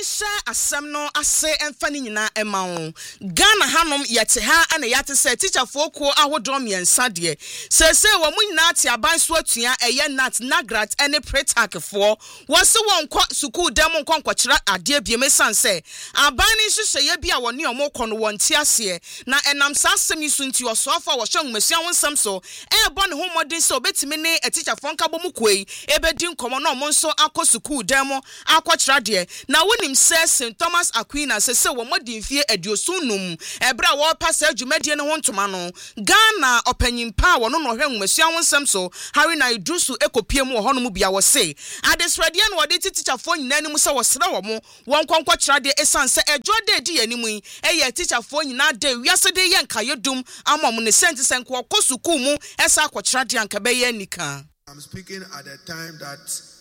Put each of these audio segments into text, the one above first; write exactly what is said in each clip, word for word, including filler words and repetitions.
Yensha asem no ase emfa ni nyina ema wo. Ghana hanom yete ha ana yate se teacher foko ahodo miensa de. Se se wo mu nyina ate aban so atua eye nat nagrat ene pretakefo. Wo se won kwa school dem nko nkwakira ade abiem sanse. Aban ni hyehyeye bia wo ne omokọ no won ti ase na enam sa asem isu nti osofa wo hwe nwumesua wonsam so. E bo ne homodin so betimi ne teacher fo nka bomu kwei ebedi nkomo no mo nso akọ school dem akwakira de. Na wonim se Saint Thomas Aquina se se wo modin fie adiosunum ebra wo pasa adwumadie ne ho ntoma no Ghana opanyimpa wo no no hwe nwumesua wonsam so Harry na idusu ekopie mu ho no mu bia wo se adesrade no wo de teacher fo nyina ni mu se wo sere wo mo won konkọ kira de esanse ejo de di animu eye teacher fo nyina de wiase de ye nkayedum amom ne senti senko kosuku mu esa akọkira de anka be ye nika. I'm speaking at the time that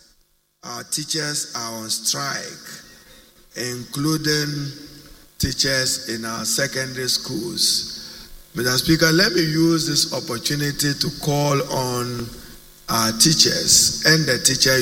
our teachers are on strike, including teachers in our secondary schools. Mister Speaker, let me use this opportunity to call on our teachers and the teacher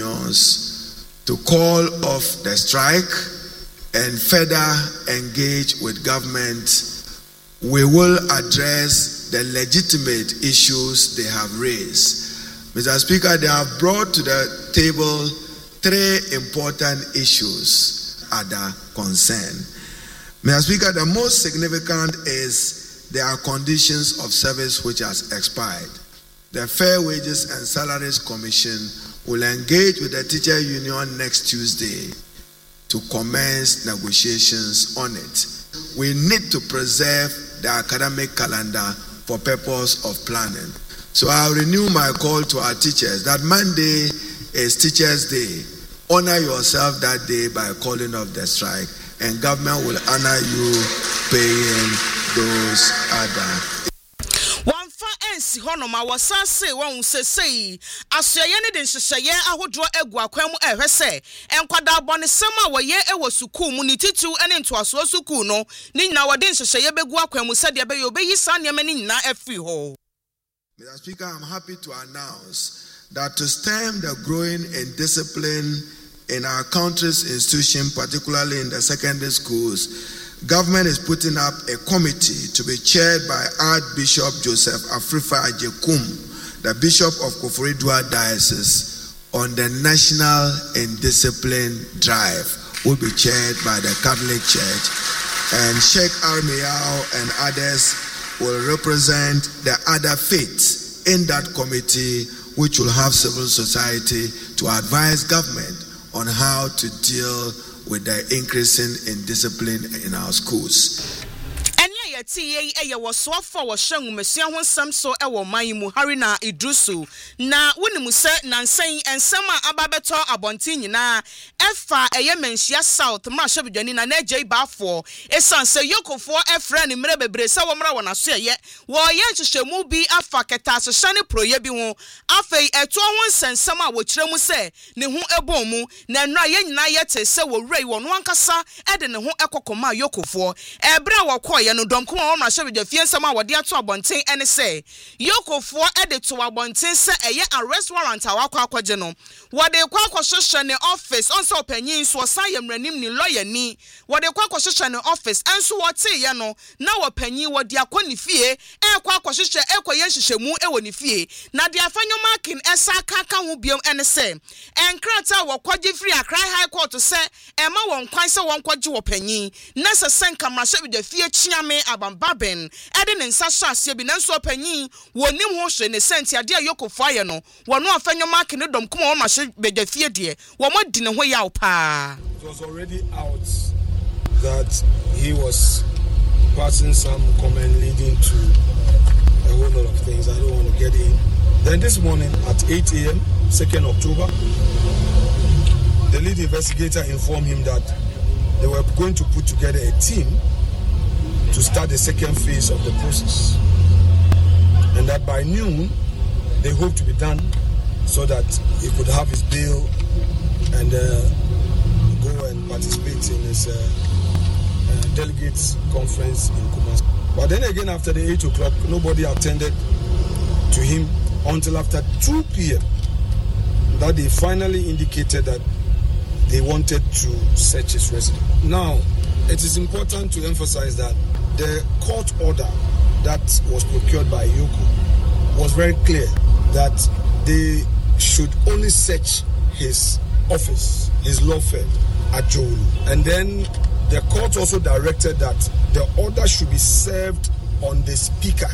unions to call off the strike and further engage with government. We will address the legitimate issues they have raised. Mister Speaker, they have brought to the table three important issues under concern. Mister Speaker, the most significant is their conditions of service which has expired. The Fair Wages and Salaries Commission will engage with the teacher union next Tuesday to commence negotiations on it. We need to preserve the academic calendar for purpose of planning. So I'll renew my call to our teachers that Monday is Teachers' Day. Honor yourself that day by calling off the strike, and government will honor you paying those other. Si hono ma wasase won sesei asoye ne den hyehyeye ahodo egu akwan mu ehwese enkwada bone sema woye ewo suku mu ni titu ene ntoaso suku no ni nyina wode hyehyeye begu akwan mu sade be obeyi san ne mani nyina afri ho. Mister Speaker, I'm happy to announce that to stem the growing indiscipline in our country's institution, particularly in the secondary schools, government is putting up a committee to be chaired by Archbishop Joseph Afrifa Ajekum, the Bishop of Koforidua Diocese, on the National Indiscipline Drive, will be chaired by the Catholic Church, and Sheikh Armiao and others will represent the other faiths in that committee, which will have civil society to advise government on how to deal with the increasing indiscipline in our schools. Ti eye wo so for wo hwe nwumesua ho nsam so e wo man mu Harry na idrusu na wonimu se nansan ensam a ababeto abontin nyina efa eye menhia south ma hwebedwani na na agye baafo esan se yokofo efra ne mre bebre se wo mra wona so eye wo ye hyehyemu bi afa keta hyehyane proye bi ho afei eto ho nsensam a wo kire mu se ne ho ebom mu na nra ye nyina ye te se wo wrei wo no ankasa e de ne ho ekokoma yokofo ebra wo koye no dom kuma wona hwebedwa fie nsam a wode ato abonten ene se yokofo e de to abonten se eye arrest warrant a wakwa akwaje no wode kwa akwhwehwe ne office onso opanyin so osan yemranim ni lawyer ni wode kwa akwhwehwe ne office enso wote ye no na wopanyin wode akoni fie e kwa akwhwehwe ekoye hyehyemu e woni fie na de afanyo marking esa kaka ho biom ene se enkrata wokwaje free Accra High Court se ema won kwan se won kwaje wopanyin na se senka mra hwebedwa fie chiame abambaben ede ne nsa so ase bi nanso opanyin wonim ho hwe ne senti ade ayokofo aye no wono afanyo marking ne dom kuma won hwebedwa fie de wo modi ne ho yaw pa. It was already out that he was passing some comment leading to a whole lot of things. I don't want to get in. Then this morning at eight a.m., second October, the lead investigator informed him that they were going to put together a team to start the second phase of the process, and that by noon they hope to be done so that he could have his bail and uh, go and participate in his uh, uh, delegates conference in Kumasi. But then again, after the eight o'clock, nobody attended to him until after two p.m. that they finally indicated that they wanted to search his residence. Now, it is important to emphasize that the court order that was procured by Yoko was very clear that they should only search his office, his law firm at Jolu. And then the court also directed that the order should be served on the speaker.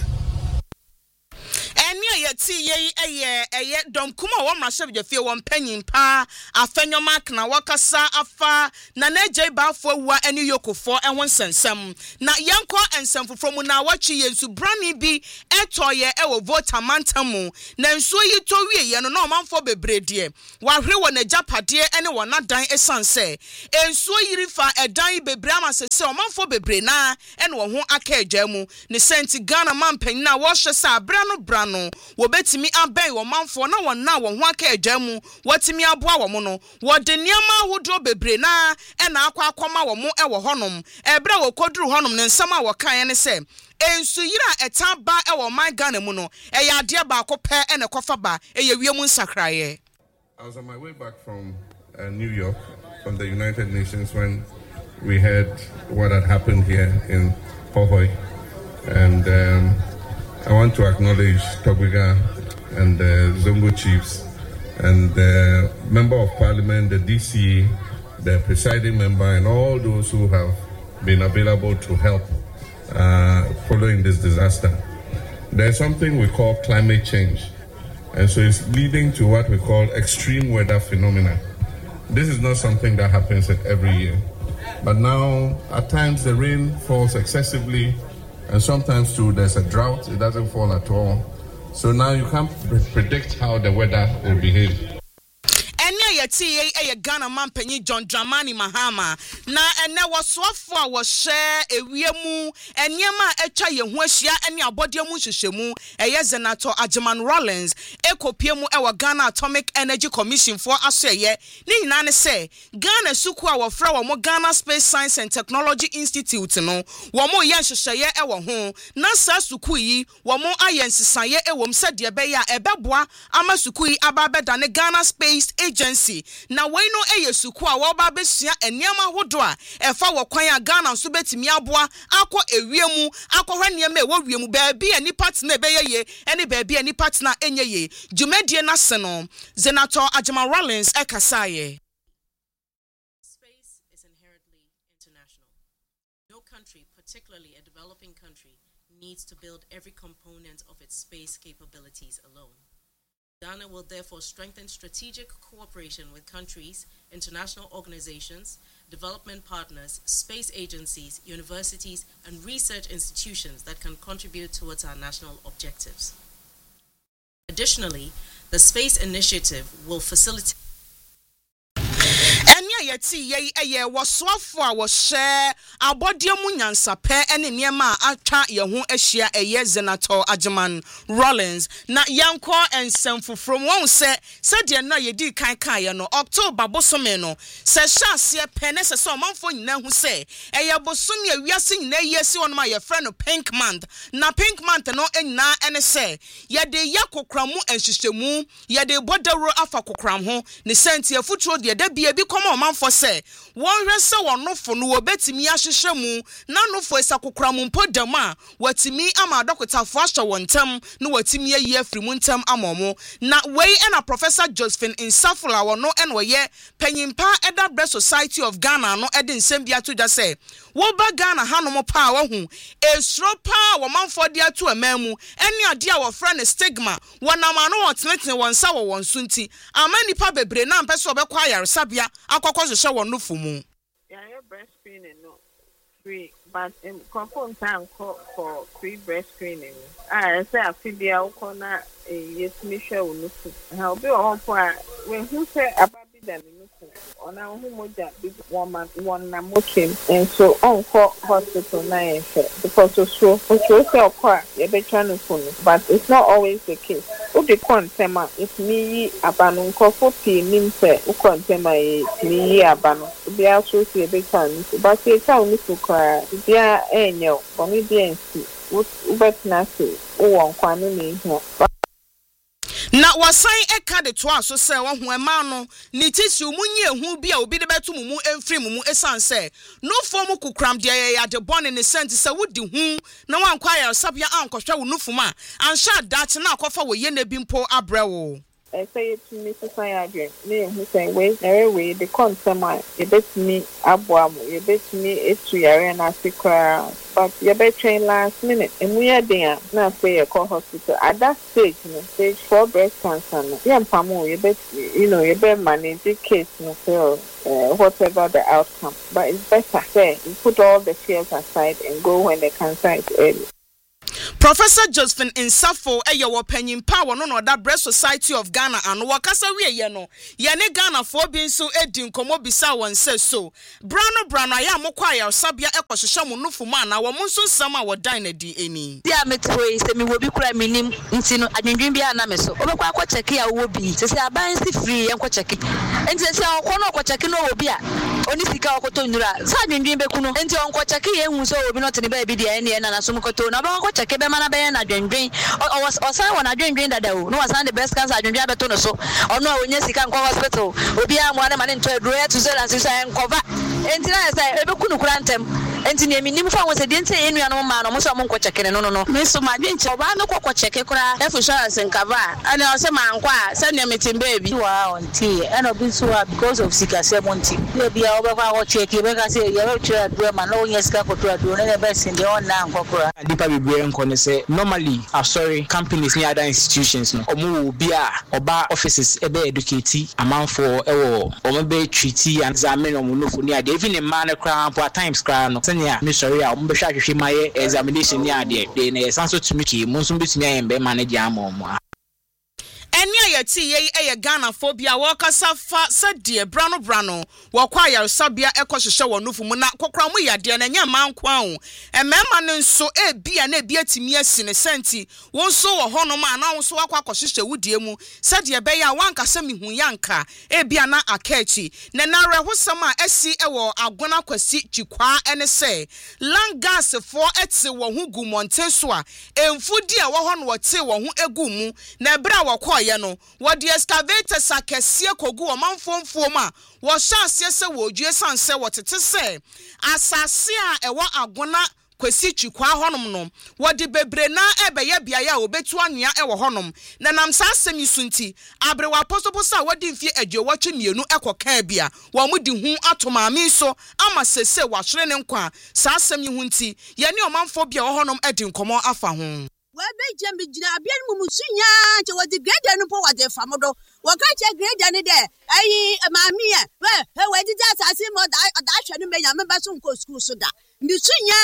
Yeti ye eye eye dom kuma wo mrashe je fie wo mpanyin pa afenyo mark na wakasa afa na na je ba fo wa eni yokofo enwo nsensem na yenko ensem fofro mu na wachi yensu brani bi etoye ewo voter mantamu na nso yi to wie ye no na omanfo bebrede wa hwe wo na japade ene wo na dan esanse enso yiri fa edan bebre amasese omanfo bebre na ene wo ho aka agyamu ne senti Ghana mampanyin na wo hye sa bra no bra no wobetimi aben wo manfo na won na wo ho aka agyamu watimi aboa wo mo no wo de niam ahodo bebre na e na akwa akoma wo mo e wo honom ebra wo koduru honom ne nsam a wo kan ne se ensu yira etan ba e wo man Ghana mu no e ya ade ba akopɛ e ne kofa ba e ye wiemu nsakraye. I was on my way back from uh, New York from the United Nations when we heard what had happened here in Pohoy, and um, I want to acknowledge Togwiga and the Zongo chiefs and the Member of Parliament, the D C, the presiding member, and all those who have been available to help uh, following this disaster. There's something we call climate change, and so it's leading to what we call extreme weather phenomena. This is not something that happens every year, but now at times the rain falls excessively, and sometimes too there's a drought, it doesn't fall at all. So now you can't predict how the weather will behave. Yeti ye Ghana mampanyi John Dramani Mahama na ene wasofo a wo share ewiemu enyema etwa ye ho ahia ene abodemu hyehyemu eye Senator Agyeman Rawlings ekopiemu e wa Ghana Atomic Energy Commission for asoye ni nyina ne se Ghana suku a wo fra wo mo Ghana Space Science and Technology Institute no wo mo ye hyehyeye e wo ho na sa suku yi wo mo ayensesaye e wo mse de be ya ebeboa ama suku yi ababeda ne Ghana Space Agency na we no eye suku a wo ba besua eniam ahodo a efa wo kwan a Ghana so betimi aboa akọ ewiemu akọhwa niam e wo wiemu baabi ani partner ebeyeye ene baabi ani partner enyeye dwumadie na se no Senator Agyeman Rawlings ekasaye. Space is inherently international. No country, particularly a developing country, needs to build every component of its space capabilities alone. Ghana will therefore strengthen strategic cooperation with countries, international organizations, development partners, space agencies, universities, and research institutions that can contribute towards our national objectives. Additionally, the Space Initiative will facilitate yeti ye eye wasofo a wo share abodiemu nyansape ene niema atwa ye ho ahia eye Senator Agyeman Rawlings na yanko ensemfofrom won se se de na ye di kan kan ye no October bosome no se hyaase pene se so manfo nyina hu se eye bosome awiase nyina yesi won ma ye friend no Pink Month na Pink Month no enna ene se ye de yakokramu enhyehyemu ye de bodawro afa kokram ho ne senti afuturo de da bia bi komo for say one resa one no for no betimi ahyehyɛ mu na no for esakokra mu mpodam a watimi ama dokota fo ahye wontam no watimi ayi afiri mu ntam amomo na wei na Professor Josephine Insafula wo no en woye panyimpa Eda Breast Society of Ghana no ede nsem bia to dwa say wo ba Ghana hanom pa wa hu esro pa wo manfo de ato amamu ene ade a wo fra ne stigma wonama no wotenetene wonsa wo wonso nti amani pa bebre na mpese obekwa yaresabia akokɔ hyehyɛ won no fumu yeah breast screening no free but um, confirm time call for free breast screening ah say afibia wo na yes me hwɛ wo no fu ha obi wo ho a we hu say ababi da no fu ona ho moja bi one man one na mokim and so on call hospital na yefe because so so so say okwa ye be try no fu but it's not always the case. Who the contema if me abanu nkofo ti nim se u contema e me abanu bia so se be kan but e ka uni so kwa bia enyo oni bia nsi u bet na se u won kwa no ni ho na wasan eka de to aso se wo ho ema no ni tisi munye hu bi a obi de beto mumu emfiri mumu esan se no fom kukram de ya de bone ne sent se wodi hu na wankwa ya sabia ankɔhwɛ wo nufuma ansha dat na akɔfa wo ye na bi mpo abrewo I say it to me society me who say we na we the consema e bet me aboam e bet me etu yare na sikra but you bet train last minute and we are there na say a call hospital at that stage no stage four breast cancer no yeah pamo you bet you know you bet manage the case no so uh, whatever the outcome but it's better say you put all the fears aside and go when the cancer is early. Professor Josephine Insafo eye wo panyin power no no da Breast Society of Ghana anu wakasa wie ye no ye ne Ghana fo bi nso edi nkomo bisa won se so brano brano aya mokwa ya sabia ekohwehwe mo nufu ma na wo nso nsam a wodan na di eni dia metro se mi wo bi kura minim nti no adwendwen bi ana me so obekwa akọ check ya wo bi se se aban si free enko check enti se akọ no akọ check no wo bi a oni sika akoto ndura sa adwendwen be kuno enti onko check ye hu so wo bi no tene ba bi dia ene na na so mkoto na ba akọ check be mana be na adwendwen o san wona adwendwen dada o no wasan the breast cancer adwendwen abeto no so ono onya sika nko hospital obi a mo ana mane nto aduro to so na so san cover enti na say ebe kunu kura ntem enti ne minim fa won se de enti enu anu ma no mo so mo nko check ne no no no me so ma dwenche oba no kokko check kura e fu insurance nkava ana o se ma nkwa se ne metim baby wa onti e no bi so because of sika se monti baby a obekwa ko check e be ka se ye we try aduro ma no onya sika ko to aduro ne be sin de on na nkokura dipa bibre nko ne se normally I'm sorry companies ni other institutions no omo bi a oba offices e be educate amanfo e wo omo be treat and examine omo no fo ni ade even in man cram at times cram no senya me sorry a omo be hwa hwehwe maye examination ni ade de na sanso tumi ki mo nso betumi ayen be manage am omo eni ayati ye eye Ghana phobia wakasa fa sadie brano brano wakwa yaresabia ekohwehwe wonufu mu na kokra mu yade na nya mankwa o emema ne nso e bia na bia timi asine senti wonso wo honom ana wonso wakwa akohwehwe wudie mu sadie be ya wankasa mihu yanka e bia na akachi na na rehosam a asi ewo agona kwasi chikwa ene se langas fo etse wo hu gu monten so a emfudi a wo ho no wote wo hu egu mu na bra wakwa no what the excavators are kesie kogu o manfomfom a wo hyaase se wo due sanse wo tete se asase a ewo agona kwesi chikwa honom no wo de bebre na ebeye bia ya obetu anwea ewo honom na nam sa asemi sunti abrewa posoposa wo di mfie adwo twe mienu ekoka bia wo mu di hu atomami so ama sese wo hwere ne nkwa sa asemi hu nti ye ne o manfo bia wo honom edi nkomo afa ho Webe jembi jina abian mumusunya che wadi grade no po wadi famodo waka che grade ne de ayi maami e we he wadi da asase mo da da hwe no menya me ba so nko school so da misunya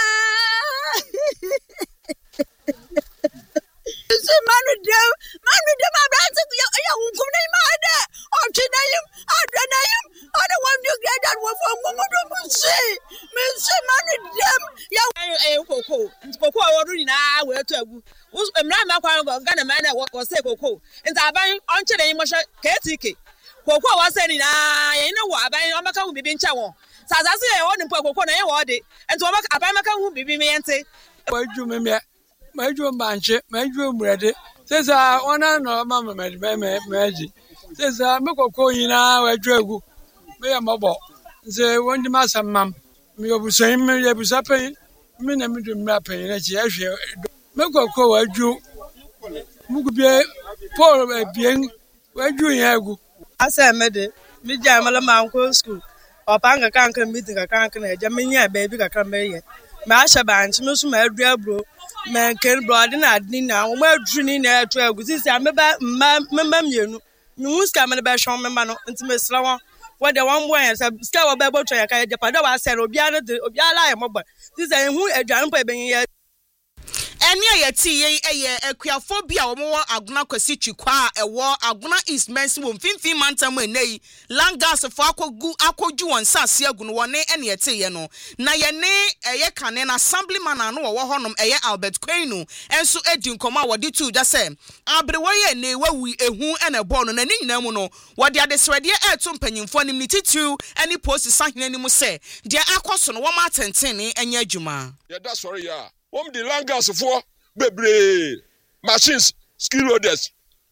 si manu de manu de ma brand ya ya unkum ne ma de o chinayim adanayim ada one new grade and one for mumu musi misi manu dem ya eh koko koko oru ni na we to agu emra ma kwa go Ghana man na wo say koko nta aban on chire yin mo hwe K T K koko wa say ni na yin na wo aban o maka hu bibi ncha won sasase e won mpo koko na ye wo de nta o maka aban maka hu bibi me yente waju me me maju banche maju mrede sesa ona no mama me me meji sesa me koko yin na waju agu me ya mabo nse wondi masamam me obusan me ye busapen me na me do mra pen na chi ahwe me koko waju mugubie Paul bien waju yin agu asa me de me jamala manko school opanga kanka meeting kanka na eja me nya baby kakra me ye ma asha banchi me so ma adu abro me ken brod na adni na wo ma adu ni na atu agu sisi ameba mma mma mienu me hu ska me be hwon me ma no nti me sra won what the one boy and ska wo be boto ya ka de pada wa se obi ana obi ala ya mobo sisi hu aduan po eben ye eni ayati ye eye akuafobia wo mo aguna kwasi chikwa ewo aguna East Men's wo mfimfin mantam enei langas fo akogu akoju won sase agunu woni ene yete ye no na ye ne eye kane na assemblyman anu wo honom eye Albert Kwenu enso edi nkoma wodi tu ja se abrewo ye ne wawu ehu ene bo no na ni nyina mu no wodi adesrede eto mpanyimfo anim ni titu eni post sahene ni mu se de akoso no wo ma tentene enya adwuma ye da sorry ya Om the langas for bebre machines skill loaders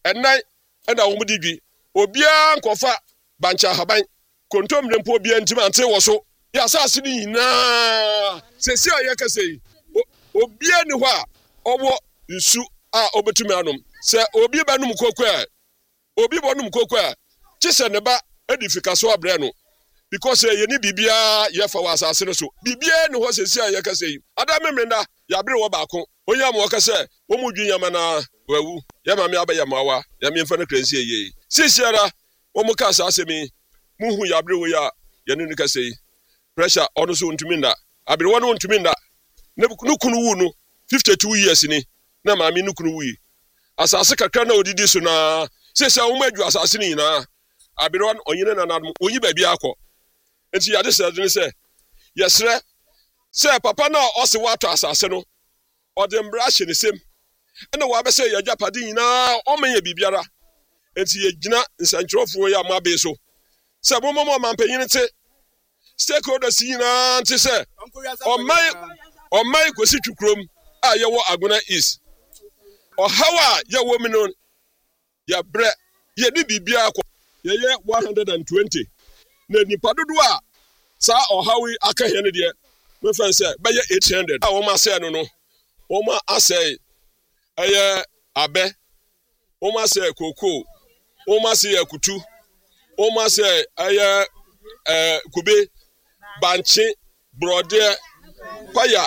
ɛnan ɛna wɔn di dwi obiara nkɔfa bancha haban kontom ne mpo obiara ntim ante wɔ so ya asase ni nyinaa sesi a yɛ kɛse yi obiara ni hɔ a ɔwɔ nsu a obetumi anom sɛ obi ba num koko a obi bɔ num koko a kyesɛ ne ba edifika so abrɛ no because yɛ ni bibia yɛ fa wɔ asase no so bibia ni hɔ sesi a yɛ kɛse yi adame mrenda yɛ abrɛ wɔ baako onya mo kɛse wo mu dwi nyama na wawu yɛ ma me abɛyɛ mawa yɛ me mfa no kransi yɛ sisiara wo mu ka asase mi muhu yɛ abrɛ wɔ ya yɛ ni kɛse yi pressure ɔno so ntumi nda abrɛ wɔ no ntumi nda ne kunu wu no fifty-two years ni na ma mi no kunu wu yi asase kakra na odidi so na sesa wo madu asase ni na abrɛ wɔ onyine na nadum onyi ba bi akɔ enti yɛ de sɛ de sɛ yɛsrɛ sɛ papa na ɔse wato asase no ɔde mbra hye ne sem ɛna wabɛsɛ yɛ japade nyinaa ɔmɛnyɛ bibiara enti yɛgyina nsankyerɛfoɔ yɛ amabe so sɛ momɔmɔ mampanyin te stakeholders nyinaa nte sɛ ɔman ɔman kosi twukrom a yɛwɔ agona east ɔhawa yɛwɔ mi no yɛbrɛ yɛde bibiara kɔ yɛyɛ one hundred twenty na nipa dodo a saa ɔhawi aka hɛ ne deɛ mefa sɛ bɛyɛ eight hundred a wɔn asɛ no no wɔn asɛ ɛyɛ abɛ wɔn asɛ koko wɔn asɛ akutu wɔn asɛ ɛyɛ ɛɛ kube bankye brɔdeɛ paya.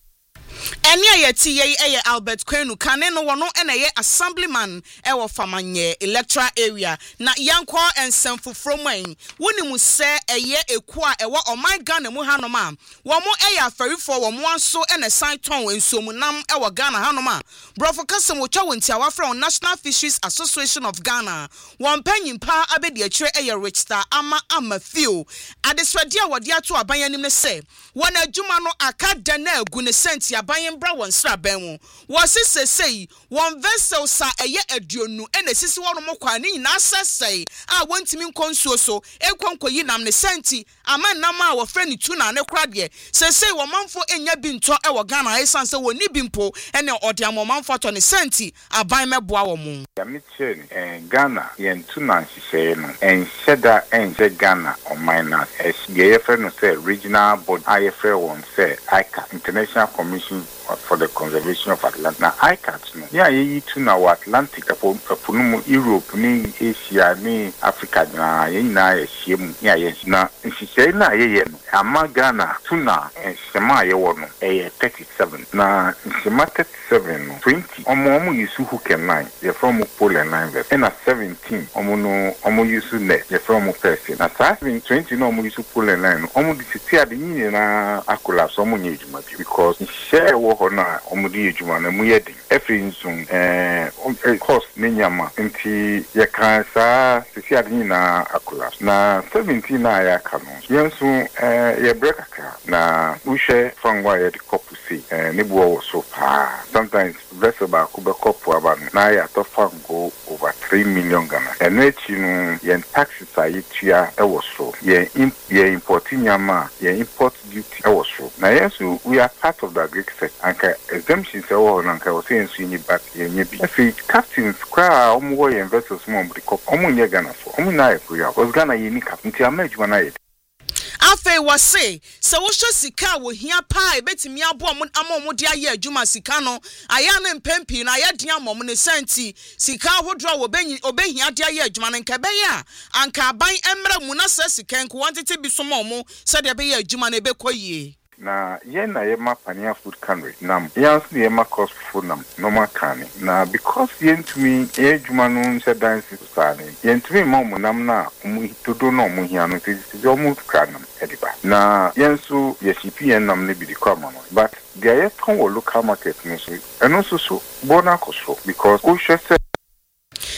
Any a T A Albert Kwenu Kane no one and a assemblyman ewa famanye electoral area na yankwa and semfu from wayne wuni mu se a ye a kwa ewa o my Ghana mu hanoma one more a ferry for one so and a side tone in so munam ewa Ghana hanoma brofo kasem wo chawo ntia from National Fisheries Association of Ghana one penny pa abedi a tre a rich star ama ama few adeswadia wadia to abanyanim ne se one a juma no aka dana gune senti abayen bra won sra ban wo was se sei one vessel sa eye aduonu ene sisi wono mo kwa ni na asesei a wontimi nkonsuo so ekwankoyi nam ne senti ama nam a wo frɛ ni tuna ne kra de se sei wo manfo enya bi nto e wo Ghana esan se woni bi mpo ene ode amomanfo to ne senti aban meboa wo mo ya mi chen eh Ghana yen tuna nhyehyɛ no en hyeda en je Ghana on minus es ye frɛ no say regional board I frɛ won say I C A International Commission for the Conservation of Atlantic. Now, I C A T, no. Yeah, you to now Atlantic, upon Europe, ni Asia, ni Africa, na yena yeshim, yeah, yes. Now, she say na yen, ama Ghana, tuna, and Shema yewono, eh, thirty-seven. Now, Shema thirty-seven, twenty. Omo omo yusu who can nine, you're from Poland nine verse. And a seventeen, omo no, omo yusu net, you're from person. Now, seven, twenty, no omo yusu Poland nine, omo the city at the union, na akola, so omo nyejuma, because share hona omudi ejuma na muyedi every nsun eh cost nenyama nti ye kan sa sisi adini na akola na seventeen na ya kanu yensu eh ye break aka na uhwe fangwa ye de kopu si eh ne buo so pa sometimes vessel ba ku be kopu aba na ya to fango over three million Ghana eno echi no ye taxes ayi tua e wo so ye ye importing nyama ye import duty e wo so na yensu we are part of the Greek sector anka exemptions e wo no anka wo say ensu ni back ye nya bi afi captains kwa omo wo ye investors mo mbri kop omo nye Ghana so omo na e kuya because Ghana ye ni cap nti amaju na ye afe wase se wo hwe sika wo hia pa ebetimi abo amom de aye adwuma sika no aya na mpempi na aya de amom ne santi sika hodro wo benyi obehia de aye adwuma ne nka beye anka ban emra mu na se sika nko wantete bi so momo se de beye adwuma ne bekoyie na yen na yema pania food cannery nam yans na yema cost food nam normal can na because yen to me e djuma no se dance sane yen to me mom nam na mu todo no mu hia no ti ti omu kranam ediba na yen so ye cpn nam ne bi di kwama no but there is ton local market no so eno so so bona ko so because o hwe se eni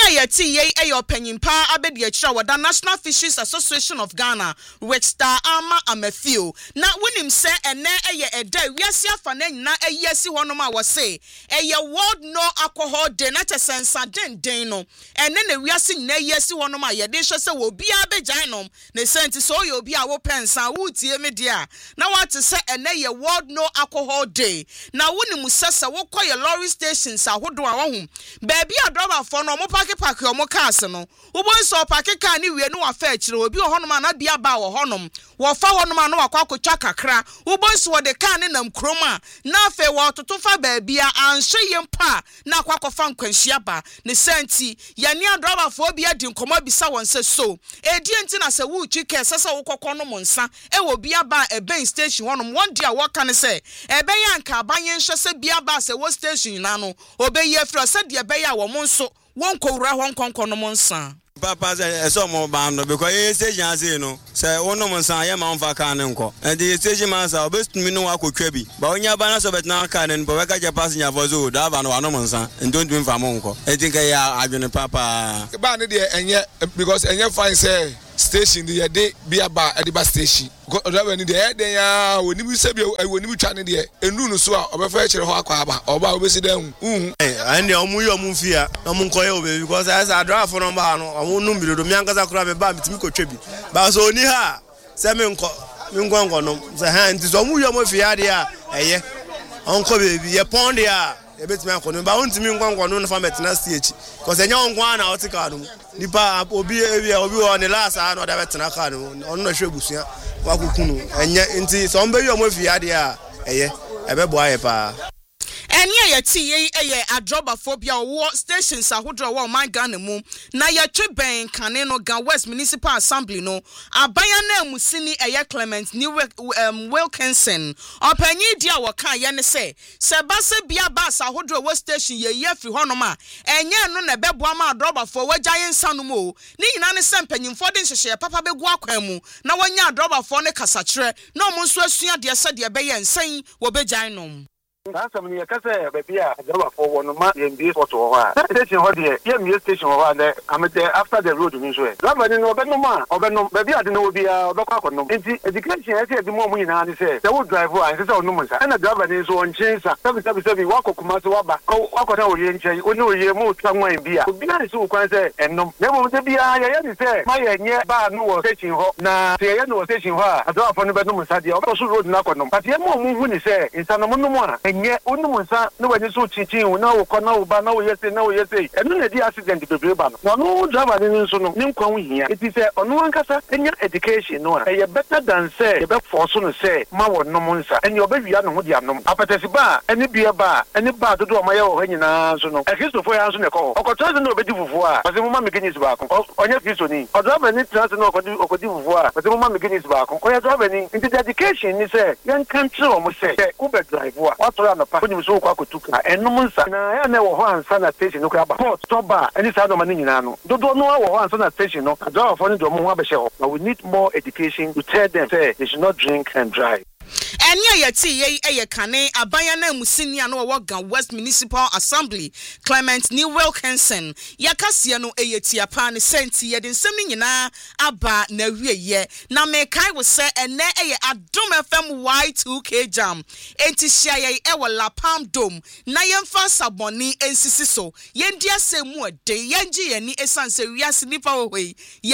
yeti ye eyo penyimpa abedi akira wada National Fisheries Association of Ghana with Star Ama Amafio na wonim se ene eye eda wiase afa na nyina eyesi honom a wose eye World No Alcohol Day na tesensa den den no ene na wiase nyina eyesi honom a yede hwe se wo bia begyan nom ne senti so ye obi a wo pensa wo tie me dia na what se ene ye World No Alcohol Day na wonim se se wo koye lorry stations ahodo a wo hum baby adroba for no mo park park o mo cars no wo bon so park car ni wie no wa fa akire obi honom na bia ba wo honom wo fa honom na wakwa akotwa kakra wo bon so wo de car ne nam kroma na afa wo toto fa baby a anhwe yempa na akwa kofa nkwanhia ba ne senti yane adroba for bia di nkomo bisa won se so edi enti na se wo twike sese wo kokko no mo nsa e wo bia ba e ben station honom one dia wo kan se e be yanka abanye nhwe se bia ba se wo station na no obeyi afro se de be ya wo mo nso won kowura hon konkon no mo nsa Papa say so mo bando because e station say no say wono mo nsa ye ma nfa kan nko and the station man say obestumi no akotwa bi ba onya ba na so betna kan no ba ka je passenger for zo da ba no ano mo nsa ndon dum fa mo nko e think ya adwene papa ba ne de enye because enye fine say station the day be about ediba station go driver ni de den ya woni bi se bi woni bi twa ne de enu no so a obefa kire ho akwa aba oba obesi dan hu eh and omu yo mu fia no mu nkoye obe because as a driver for no ba no omu nu mbirodo mi ankaza kura me ba mitimi ko twa bi ba so oni ha se me nko mi nko nko no se ha nti so omu yo mu fia de a eye onko bebi ye pon de a e betimi akono ba ontimi nko nko no na fa metina stage because enya nko ana otika no nipa obi ebi obi wo ne lasa no da betena ka no ono na hwebusia wakukunu enye nti so mbe yo mo fia de a eye ebe bo aye pa eni ayeti ye eye adrobaphobia wo stations ahodro wo man Ghana mu na ye tweben kane no Ga West Municipal Assembly no abaya na musini eye Clement ni um, Wilkinson opanyi dia wo kan ye ne se se base bia bas ahodro wo station ye ye fri honom a enye no na bebo ama adrobafo wagyaye nsa no mo ni nyina ne se mpanyimfo de nhyehyɛ papa begu akwan mu na wanya adrobafo ne kasakire na omo nso asua de se de be ye nsan wo begyan nom That's when you can say, baby, I drove for one month in this photo. Station, what the M station over there, I'm there after the road to Missouri. Nobody know, but no man, or no, baby, I don't know, be a local. Education, I said, the moment in hand, say, the wood driver, and it's all no man, and the government is one change, seven seven seven, walk of Kumaswaba, oh, walk out of the change, or no, you move somewhere in beer. Be honest, who can say, and no, never to be a say, my near bar no station, now, say, I know station, I draw for the bedroom, Sadia, also road knock on them. But the more when you say, in San Mono. Nye onu munsa no wani so chinchin na wo kona wo ba na wo yese na wo yese enu na di accident bebre ba no no driver ni nso no ni nkwan wo hia it is onu ankasa enya education no e better than say e be force no say ma wo no munsa enya obewia no ho dia no apatesi ba eni bia ba eni ba dodo o ma ye wo nyina nso no e kristo fo ya nso ne ko okotraze no obedi fufu a ase mo ma mekinis ba ko onye kristo ni o driver ni traze no okodi okodi fufu a ase mo ma mekinis ba ko o ya driver ni into education ni say yan country o mo say uber driver wa no pa kuni so kwa kutuka enum nsa na ya na wo ho ansa na station no kwa port toba any side of mani nyina no dodo no wo ho ansa na station no adwa for ni do mo ho abehye ho but we need more education to tell them say they should not drink and drive. Enya yeti ye eye kane abaya na musini ano wo Ga West Municipal Assembly Clement ni Wilkinson yakase no eyeti apa ne senti ye de nsem ni nyina aba na wieye na me kai wo se ene eye Adom F M Y two K jam enti hia ye e wo La Palm Dome na yemfa saboni ensisi so yendi asemu ade yenji ye ni esanse wiase nipa wo hoi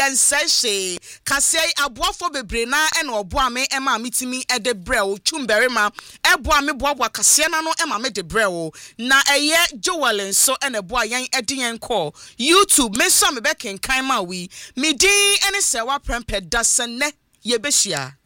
yense kase aboafo bebre na ene oboa me ema mitimi ede brel chumberima eboa me boa kase na no ema me de brel na eye Joel nso ene boa yan ede yan call YouTube me so me be kenkan ma wi me din ene se wa prempɛ dasene ye behia